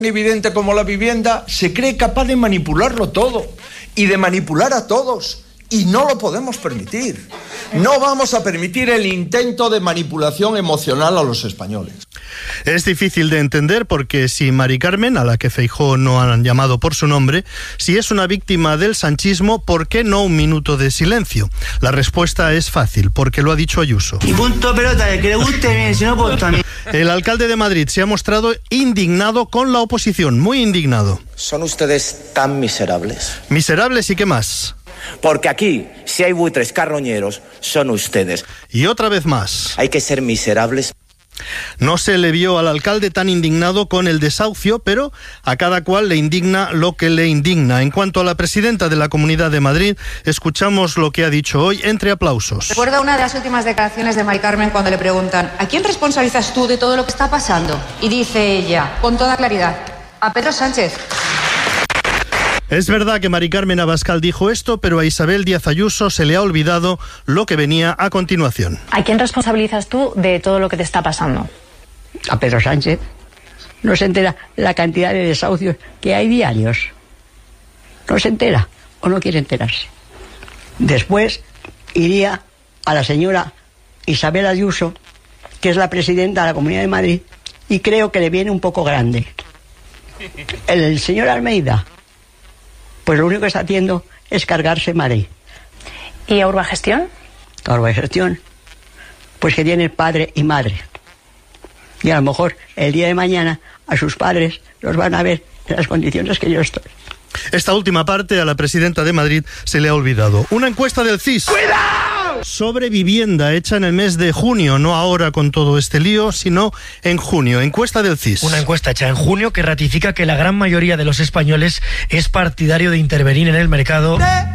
evidente como la vivienda, se cree capaz de manipularlo todo y de manipular a todos, y no lo podemos permitir. No vamos a permitir el intento de manipulación emocional a los españoles. Es difícil de entender porque si Mari Carmen, a la que Feijóo no han llamado por su nombre, si es una víctima del sanchismo, ¿por qué no un minuto de silencio? La respuesta es fácil, porque lo ha dicho Ayuso. Y punto pelota, el que le guste bien, si no, pues también. El alcalde de Madrid se ha mostrado indignado con la oposición, muy indignado. ¿Son ustedes tan miserables? ¿Miserables y qué más? Porque aquí, si hay buitres carroñeros, son ustedes. Y otra vez más. Hay que ser miserables. No se le vio al alcalde tan indignado con el desahucio, pero a cada cual le indigna lo que le indigna. En cuanto a la presidenta de la Comunidad de Madrid, escuchamos lo que ha dicho hoy entre aplausos. Recuerda una de las últimas declaraciones de Mari Carmen cuando le preguntan ¿a quién responsabilizas tú de todo lo que está pasando? Y dice ella, con toda claridad, a Pedro Sánchez. Es verdad que Mari Carmen Abascal dijo esto, pero a Isabel Díaz Ayuso se le ha olvidado lo que venía a continuación. ¿A quién responsabilizas tú de todo lo que te está pasando? A Pedro Sánchez. No se entera la cantidad de desahucios que hay diarios. No se entera o no quiere enterarse. Después iría a la señora Isabel Ayuso, que es la presidenta de la Comunidad de Madrid, y creo que le viene un poco grande. El señor Almeida, pues lo único que está haciendo es cargarse Madrid. ¿Y a Urbagestión? A Urbagestión, pues que tiene padre y madre. Y a lo mejor el día de mañana a sus padres los van a ver en las condiciones que yo estoy. Esta última parte a la presidenta de Madrid se le ha olvidado. Una encuesta del CIS. ¡Cuidado! Sobre vivienda hecha en el mes de junio, no ahora con todo este lío, sino en junio. Encuesta del CIS. Una encuesta hecha en junio que ratifica que la gran mayoría de los españoles es partidario de intervenir en el mercado.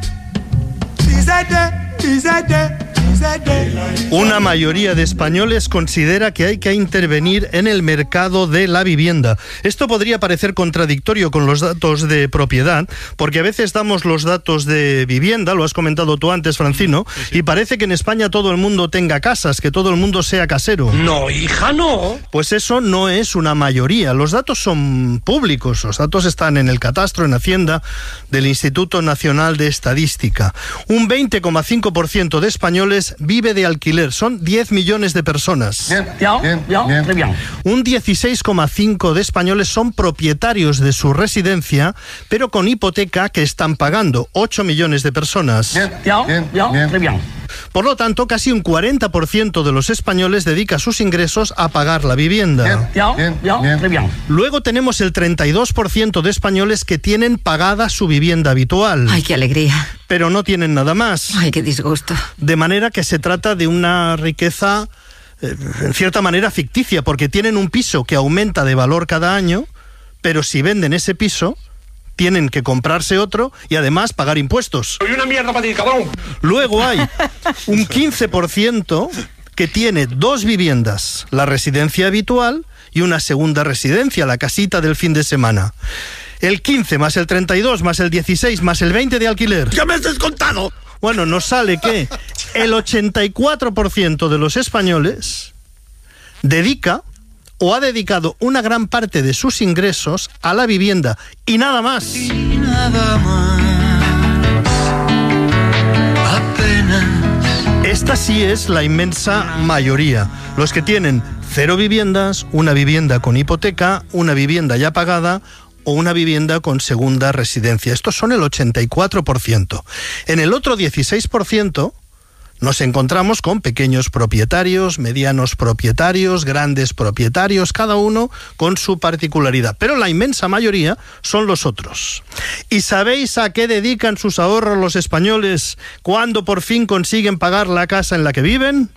Una mayoría de españoles considera que hay que intervenir en el mercado de la vivienda. Esto podría parecer contradictorio con los datos de propiedad, porque a veces damos los datos de vivienda, lo has comentado tú antes, Francino, y parece que en España todo el mundo tenga casas, que todo el mundo sea casero. No, hija, no. Pues eso no es una mayoría. Los datos son públicos, los datos están en el catastro, en Hacienda, del Instituto Nacional de Estadística. Un 20,5% de españoles vive de alquiler, son 10 millones de personas. Bien. Un 16,5% de españoles son propietarios de su residencia, pero con hipoteca que están pagando, 8 millones de personas. Bien. Por lo tanto, casi un 40% de los españoles dedica sus ingresos a pagar la vivienda. Bien. Luego tenemos el 32% de españoles que tienen pagada su vivienda habitual. ¡Ay, qué alegría! Pero no tienen nada más. ¡Ay, qué disgusto! De manera que se trata de una riqueza, en cierta manera, ficticia, porque tienen un piso que aumenta de valor cada año, pero si venden ese piso, tienen que comprarse otro y además pagar impuestos. ¡Soy una mierda para ti, cabrón! Luego hay un 15% que tiene dos viviendas, la residencia habitual y una segunda residencia, la casita del fin de semana. El 15 más el 32 más el 16 más el 20 de alquiler. ¡Ya me has descontado! Bueno, nos sale que el 84% de los españoles dedica o ha dedicado una gran parte de sus ingresos a la vivienda y nada más. Y nada más. Apenas. Esta sí es la inmensa mayoría. Los que tienen 0 viviendas, una vivienda con hipoteca, una vivienda ya pagada o una vivienda con segunda residencia. Estos son el 84%. En el otro 16% nos encontramos con pequeños propietarios, medianos propietarios, grandes propietarios, cada uno con su particularidad. Pero la inmensa mayoría son los otros. ¿Y sabéis a qué dedican sus ahorros los españoles cuando por fin consiguen pagar la casa en la que viven?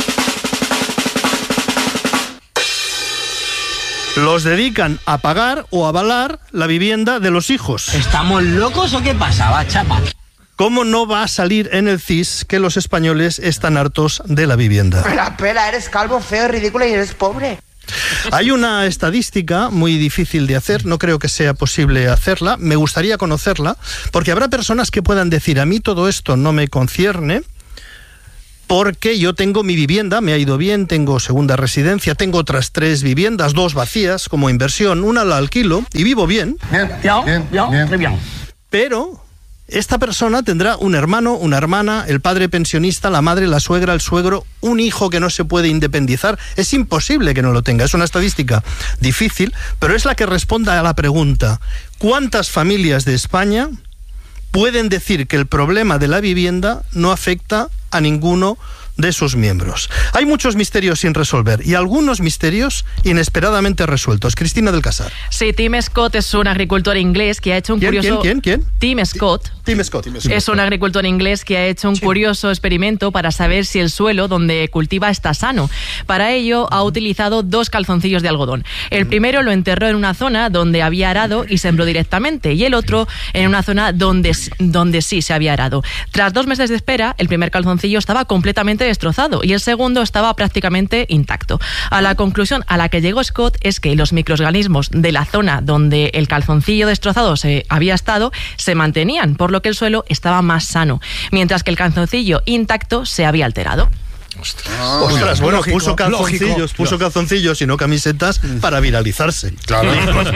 Los dedican a pagar o avalar la vivienda de los hijos. ¿Estamos locos o qué pasa, chapa? ¿Cómo no va a salir en el CIS que los españoles están hartos de la vivienda? Espera, eres calvo, feo, ridículo y eres pobre. Hay una estadística muy difícil de hacer, no creo que sea posible hacerla, me gustaría conocerla, porque habrá personas que puedan decir, a mí todo esto no me concierne, porque yo tengo mi vivienda, me ha ido bien, tengo segunda residencia, tengo otras 3 viviendas, 2 vacías como inversión, una la alquilo y vivo bien. Bien. Pero esta persona tendrá un hermano, una hermana, el padre pensionista, la madre, la suegra, el suegro, un hijo que no se puede independizar. Es imposible que no lo tenga. Es una estadística difícil, pero es la que responde a la pregunta: ¿cuántas familias de España pueden decir que el problema de la vivienda no afecta a ninguno de sus miembros? Hay muchos misterios sin resolver y algunos misterios inesperadamente resueltos. Cristina del Casar. Sí, Tim Scott es un agricultor inglés que ha hecho un curioso... ¿Quién? Tim Scott. Tim Scott. Es un agricultor inglés que ha hecho un curioso experimento para saber si el suelo donde cultiva está sano. Para ello ha utilizado 2 calzoncillos de algodón. El primero lo enterró en una zona donde había arado y sembró directamente, y el otro en una zona donde sí se había arado. Tras 2 meses de espera, el primer calzoncillo estaba completamente destrozado y el segundo estaba prácticamente intacto. A la conclusión a la que llegó Scott es que los microorganismos de la zona donde el calzoncillo destrozado se había estado se mantenían, por lo que el suelo estaba más sano, mientras que el calzoncillo intacto se había alterado. Ostras, bueno, puso calzoncillos y no camisetas para viralizarse. Claro.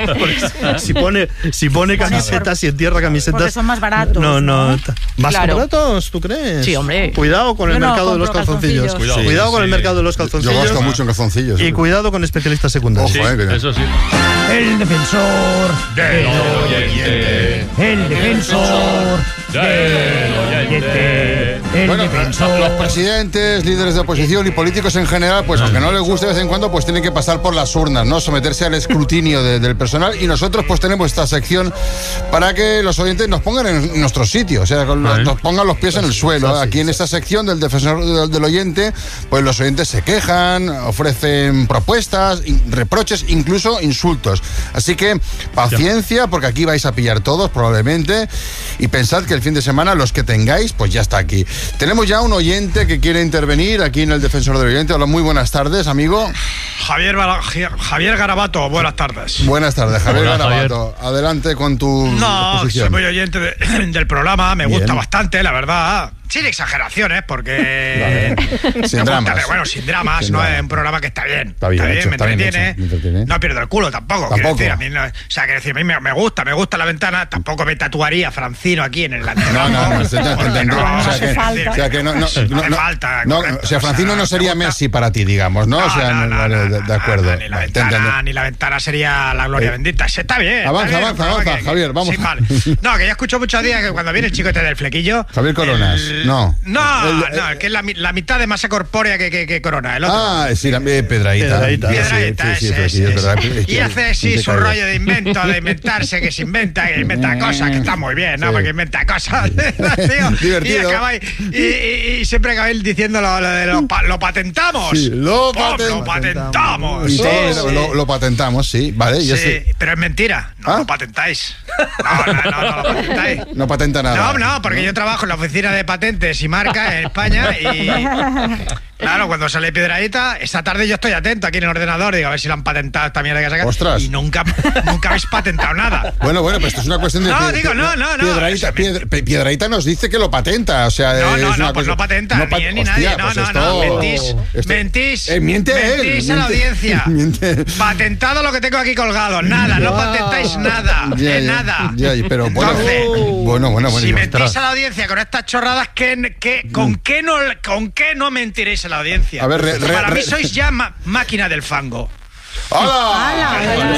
Si pone camisetas y entierra camisetas... Porque son más baratos. No. ¿Más baratos, tú crees? Sí, hombre. Cuidado con el mercado de los calzoncillos. Cuidado con el mercado de los calzoncillos. Yo gasto mucho en calzoncillos. Y cuidado con especialistas secundarios. Ojo, eso sí. El defensor del oyente. El defensor del oyente. Bueno, los presidentes, líderes de oposición y políticos en general, pues aunque no les guste de vez en cuando, pues tienen que pasar por las urnas, ¿no? Someterse al escrutinio del personal, y nosotros pues tenemos esta sección para que los oyentes nos pongan en nuestro sitio, o sea, nos pongan los pies en el suelo. Aquí en esta sección del defensor del oyente, pues los oyentes se quejan, ofrecen propuestas, reproches, incluso insultos. Así que paciencia, porque aquí vais a pillar todos probablemente, y pensad que el fin de semana los que tengáis, pues ya está aquí. Tenemos ya un oyente que quiere intervenir aquí en el Defensor del Oyente. Hola, muy buenas tardes, amigo. Javier Garabato, buenas tardes. Buenas tardes, Javier Garabato. Adelante con tu exposición. Soy muy oyente del programa, me gusta bastante, la verdad. Sin exageraciones, porque... Sin dramas. Pero bueno, sin dramas, no es un programa que está bien. Está bien, me entretiene. No pierdo el culo tampoco. Decir, a mí a mí me gusta la ventana. Tampoco me tatuaría Francino aquí en el lateral. O sea, Francino no sería Messi para ti, digamos, ¿no? De acuerdo. Ni la ventana sería la gloria bendita. Está bien. Avanza, Javier, vamos. No, que ya escucho muchos días que cuando viene el chico este del flequillo... Javier Coronas. No, que es la mitad de masa corpórea que Corona. El otro. Sí, Piedrahíta. Y hace su rollo de inventarse, que se inventa cosas, que está muy bien, ¿no? Porque inventa cosas, tío. Divertido. Y siempre acabáis diciendo lo patentamos. Sí, lo patentamos. Y todo lo patentamos, sí. Vale, sí, pero es mentira. No lo patentáis. No lo patentáis. No patenta nada. No, porque yo trabajo en la oficina de patentes y marcas en España y... Claro, cuando sale Piedrahíta, esta tarde yo estoy atento aquí en el ordenador, digo, a ver si lo han patentado esta mierda que sacan. ¡Ostras! Y nunca habéis patentado nada. Bueno, pero esto es una cuestión de... No. Piedrahíta nos dice que lo patenta, o sea... No patenta, ni él ni nadie. Mentís. Mentís a la audiencia. Patentado lo que tengo aquí colgado. Nada, no patentáis nada. Nada. Pero bueno. Si mentís a la audiencia con estas chorradas, ¿con qué no mentiréis a la audiencia? A ver, para mí sois ya máquina del fango. ¡Hala!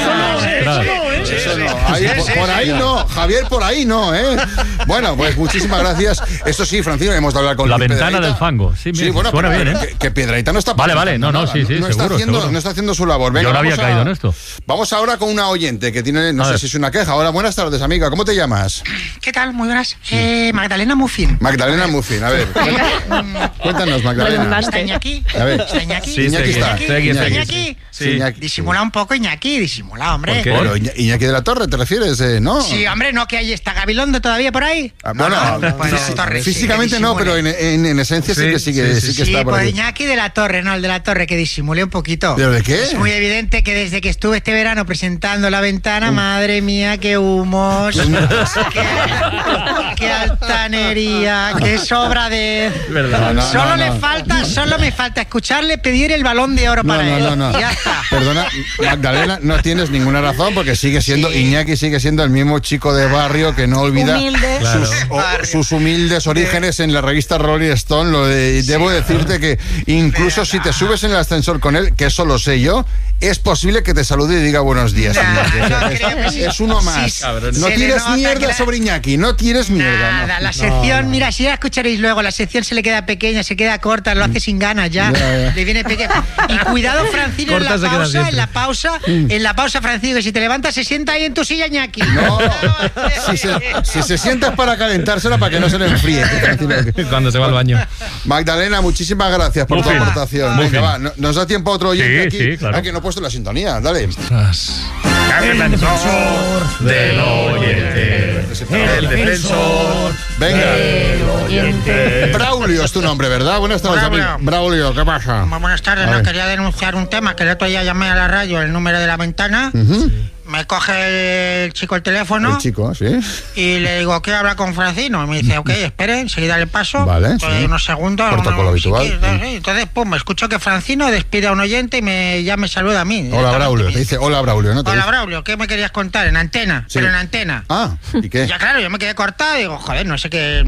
Por ahí no, Javier, por ahí no, ¿eh? Bueno, pues muchísimas gracias. Esto sí, Francino, hemos de hablar con la ventana del fango. Sí, bueno, suena bien, ¿eh? Que Piedrahíta no está... Vale, no, sí, seguro. No está haciendo su labor. Venga, yo no había caído en esto. Vamos ahora con una oyente que tiene, no sé si es una queja. Hola, buenas tardes, amiga. ¿Cómo te llamas? ¿Qué tal? Muy buenas. Magdalena Muffin. Magdalena Muffin, a ver. Cuéntanos, Magdalena. ¿Está Iñaki? A ver. ¿Está Iñaki? Sí, Iñaki está. Iñaki. Sí. Disimula un poco, Iñaki, disimula, hombre. Pero Iñaki de la Torre, ¿te refieres? ¿No? Sí, hombre, ¿no? Que ahí está Gabilondo todavía por ahí. Físicamente no, pero en esencia sí que está por ahí. Sí, Iñaki de la Torre, no, el de la Torre, que disimule un poquito. ¿Pero de qué? Es muy evidente que desde que estuve este verano presentando La Ventana, madre mía, qué humos. qué altanería, qué sobra de... Solo me falta escucharle pedir el Balón de Oro para él. No. Ya está. Perdona, Magdalena, no tienes ninguna razón porque sigue siendo, Iñaki sigue siendo el mismo chico de barrio que no olvida sus humildes orígenes en la revista Rolling Stone. Debo decirte que incluso si te subes en el ascensor con él, que eso lo sé yo, es posible que te salude y diga buenos días. Es uno más. No tires mierda sobre Iñaki, no tires mierda. Nada, la sección, mira, si ya escucharéis luego, la sección se le queda pequeña, se queda corta, lo hace sin ganas ya. Le viene pequeña. Y cuidado, Francino, en la pausa, Francino, que si te levantas se sienta ahí en tu silla, Iñaki. No, si se sienta es para calentársela para que no se le enfríe. Cuando se va al baño. Magdalena, muchísimas gracias por tu aportación. Venga, va, nos da tiempo a otro oyente aquí. Sí, claro. Aquí no he puesto la sintonía, dale. El defensor del oyente. El defensor. Venga. del oyente. Braulio es tu nombre, ¿verdad? Buenas tardes, amigo. Braulio, ¿qué pasa? Buenas tardes, quería denunciar un tema que el otro día llamé a la radio, el número de la ventana. Me coge el chico el teléfono. El chico, sí. Y le digo, ¿quiero hablar con Francino? Y me dice, ok, espere, enseguida le paso. Vale, unos segundos. Protocolo habitual. Entonces, pum, me escucho que Francino despide a un oyente y ya me saluda a mí. Hola, Braulio. Te dice, hola, Braulio, ¿no? Hola, Braulio, ¿qué me querías contar? En antena, Sí. pero en antena. Ah, ¿y qué? Ya, claro, yo me quedé cortado y digo, joder, no sé qué...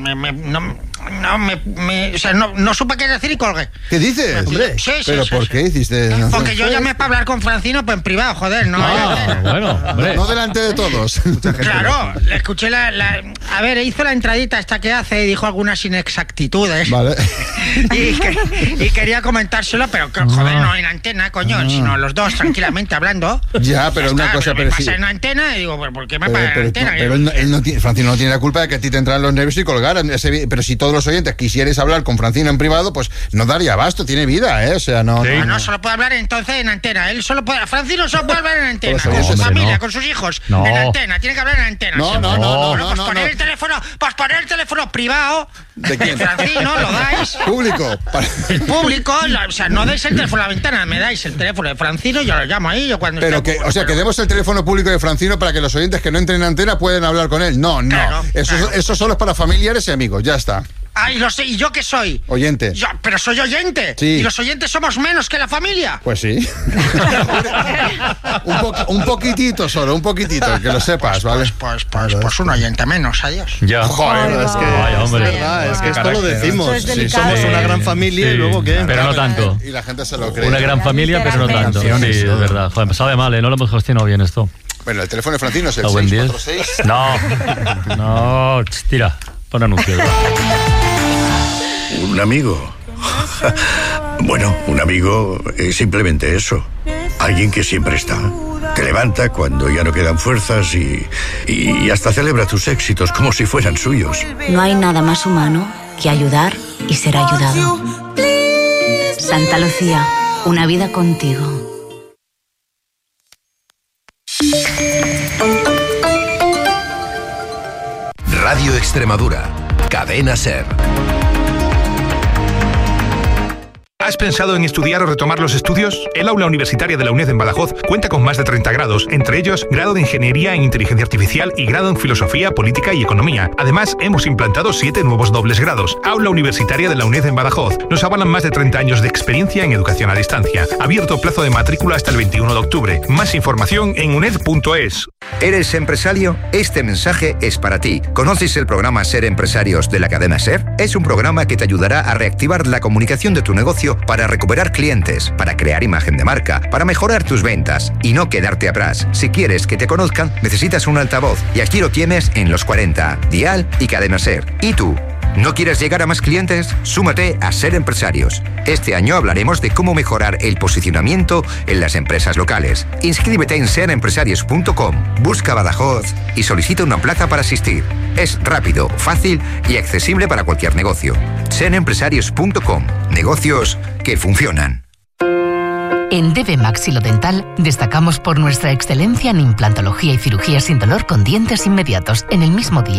No supe qué decir y colgué. ¿Qué dices? Hombre, sí, ¿Pero por qué hiciste? Porque yo llamé para hablar con Francino, pues en privado, joder, no. Bueno, hombre. No delante de todos. Claro, le escuché a ver, hizo la entradita esta que hace y dijo algunas inexactitudes. Vale. Y quería comentárselo, pero joder, no en antena, coño, sino los dos tranquilamente hablando. Ya, pero una cosa, pero sí. pasa en antena y digo, ¿por qué me pasa en antena? Pero Francino no tiene la culpa de que a ti te entraran los nervios y colgaran. Pero si todos los oyentes quisierais hablar con Francino en privado, pues no daría abasto, tiene vida, ¿eh? O sea, no. Sí. No, solo puede hablar entonces en antena. Francino solo puede hablar en antena, Pues, con su familia, no. con sus hijos, No. en antena. Tiene que hablar en antena. No. Pues poner el teléfono privado ¿De quién? Francino, lo dais. Público. El público, o sea, no dais el teléfono a la ventana, me dais el teléfono de Francino, yo lo llamo ahí, yo cuando Pero que, o sea, que demos el teléfono público de Francino para que los oyentes que no entren en antena puedan hablar con él. No. Claro, eso solo es para familiares y amigos, ya está. Ay, lo sé, ¿y yo qué soy? Oyente. Pero soy oyente. Sí. ¿Y los oyentes somos menos que la familia? Pues sí. un poquitito solo, un poquitito, que lo sepas, ¿vale? Pues un oyente menos, adiós. Ya. Joder, es que, Vaya, hombre. es verdad, es que esto lo decimos. Eso es Sí, delicado. somos una gran familia y luego ¿qué? Pero no tanto. Y la gente se lo cree. Una gran familia, pero no tanto. Sí, Canciones, es todo. verdad. Joder, sabe mal, ¿eh? No lo hemos gestionado bien esto. Bueno, el teléfono de Francino es el A buen día. 646. No, tira, pon anuncios. Un amigo. Bueno, un amigo es simplemente eso. Alguien que siempre está. Te levanta cuando ya no quedan fuerzas y hasta celebra tus éxitos como si fueran suyos. No hay nada más humano que ayudar y ser ayudado. Santa Lucía, una vida contigo. Radio Extremadura, Cadena SER. ¿Has pensado en estudiar o retomar los estudios? El aula universitaria de la UNED en Badajoz cuenta con más de 30 grados, entre ellos grado de Ingeniería en Inteligencia Artificial y grado en Filosofía, Política y Economía. Además, hemos implantado 7 nuevos dobles grados. Aula universitaria de la UNED en Badajoz. Nos avalan más de 30 años de experiencia en educación a distancia. Abierto plazo de matrícula hasta el 21 de octubre. Más información en uned.es. ¿Eres empresario? Este mensaje es para ti. ¿Conoces el programa Ser Empresarios de la cadena SER? Es un programa que te ayudará a reactivar la comunicación de tu negocio para recuperar clientes, para crear imagen de marca, para mejorar tus ventas y no quedarte atrás. Si quieres que te conozcan, necesitas un altavoz y aquí lo tienes en Los 40, Dial y Cadena SER. ¿Y tú? ¿No quieres llegar a más clientes? Súmate a Ser Empresarios. Este año hablaremos de cómo mejorar el posicionamiento en las empresas locales. Inscríbete en serempresarios.com, busca Badajoz y solicita una plaza para asistir. Es rápido, fácil y accesible para cualquier negocio. serempresarios.com, negocios que funcionan. En DB Maxilodental destacamos por nuestra excelencia en implantología y cirugía sin dolor con dientes inmediatos en el mismo día.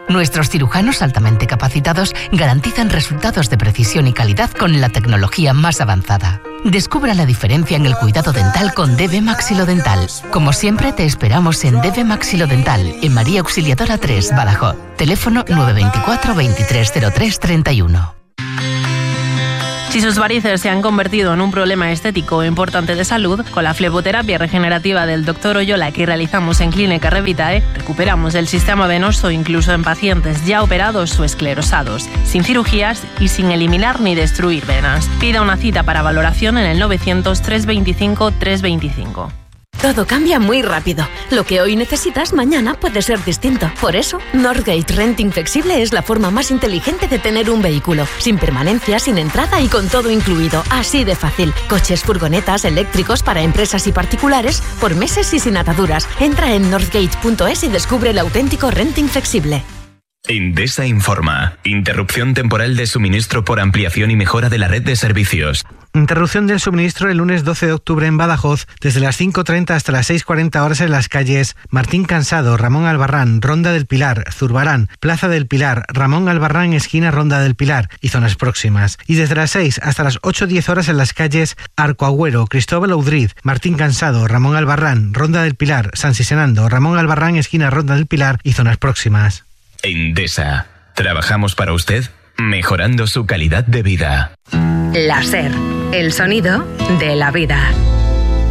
Nuestros cirujanos altamente capacitados garantizan resultados de precisión y calidad con la tecnología más avanzada. Descubra la diferencia en el cuidado dental con DB Maxilodental. Como siempre, te esperamos en DB Maxilodental, en María Auxiliadora 3, Badajoz. Teléfono 924 2303 31. Si sus varices se han convertido en un problema estético importante de salud, con la fleboterapia regenerativa del Dr. Oyola que realizamos en Clínica Revitae, recuperamos el sistema venoso incluso en pacientes ya operados o esclerosados, sin cirugías y sin eliminar ni destruir venas. Pida una cita para valoración en el 900 325 325. Todo cambia muy rápido. Lo que hoy necesitas, mañana puede ser distinto. Por eso, Northgate Renting Flexible es la forma más inteligente de tener un vehículo. Sin permanencia, sin entrada y con todo incluido. Así de fácil. Coches, furgonetas, eléctricos para empresas y particulares, por meses y sin ataduras. Entra en northgate.es y descubre el auténtico renting flexible. Endesa informa. Interrupción temporal de suministro por ampliación y mejora de la red de servicios. Interrupción del suministro el lunes 12 de octubre en Badajoz, desde las 5:30 hasta las 6:40 horas en las calles Martín Cansado, Ramón Albarrán, Ronda del Pilar, Zurbarán, Plaza del Pilar, Ramón Albarrán, esquina Ronda del Pilar y zonas próximas. Y desde las 6 hasta las 8:10 horas en las calles Arco Agüero, Cristóbal Udriz, Martín Cansado, Ramón Albarrán, Ronda del Pilar, San Sisenando, Ramón Albarrán, esquina Ronda del Pilar y zonas próximas. Endesa. Trabajamos para usted, mejorando su calidad de vida. La SER, el sonido de la vida.